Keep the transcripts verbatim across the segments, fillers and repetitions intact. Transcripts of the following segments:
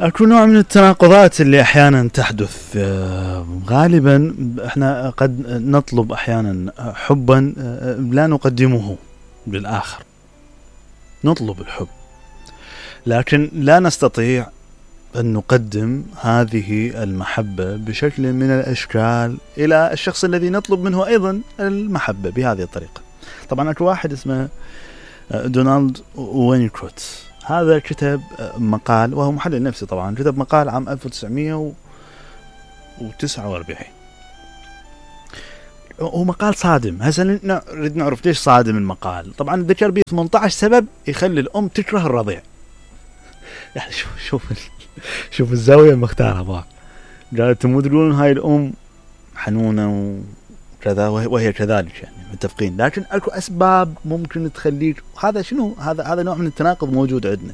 أكو نوع من التناقضات اللي أحيانا تحدث. غالبا احنا قد نطلب أحيانا حبا لا نقدمه للآخر، نطلب الحب لكن لا نستطيع أن نقدم هذه المحبة بشكل من الأشكال إلى الشخص الذي نطلب منه أيضا المحبة بهذه الطريقة. طبعا أكو واحد اسمه دونالد وينيكوت، هذا كتب مقال وهو محلل نفسي، طبعا كتب مقال عام ألف وتسعمائة وتسعة وأربعين. هو مقال صادم. هسه نريد نعرف ليش صادم المقال. طبعا ذكر به ثمانية عشر سبب يخلي الأم تكره الرضيع. يعني شوف شوف شوف الزاوية المختارة بقى. قالت تمدرون هاي الأم حنونة وكذا وهي كذلك، يعني متفقين، لكن اكو أسباب ممكن تخليك. هذا شنو؟ هذا هذا نوع من التناقض موجود عندنا.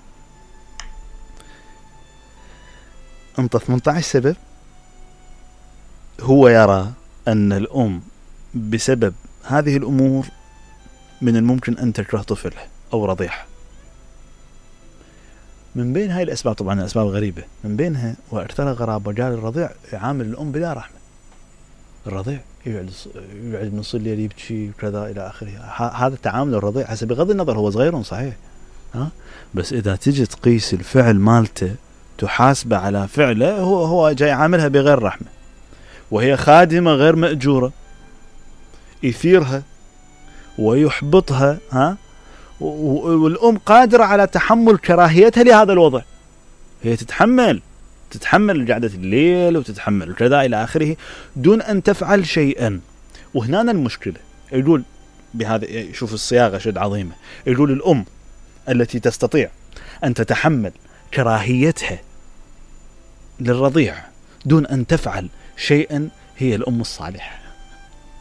انت ثمانية عشر سبب. هو يرى أن الأم بسبب هذه الأمور من الممكن أن تكره طفله أو رضيعه. من بين هاي الأسباب، طبعا الأسباب غريبة، من بينها وارتلى غرابة قال الرضيع يعامل الأم بلا رحمة. الرضيع يقعد يقعد نص الليل يبكي وكذا إلى آخره. هذا تعامل الرضيع حسب بغض النظر هو صغير صحيح، ها، بس إذا تجي تقيس الفعل مالته تحاسبه على فعله، هو هو جاي عاملها بغير رحمة، وهي خادمة غير مأجورة، يثيرها ويحبطها، ها، والأم قادرة على تحمل كراهيتها لهذا الوضع. هي تتحمل تتحمل قعدة الليل وتتحمل كذا إلى آخره دون أن تفعل شيئا. وهنا المشكلة. يقول بهذا، شوف الصياغة شد عظيمة، يقول الأم التي تستطيع أن تتحمل كراهيتها للرضيع دون أن تفعل شيئا هي الأم الصالحة.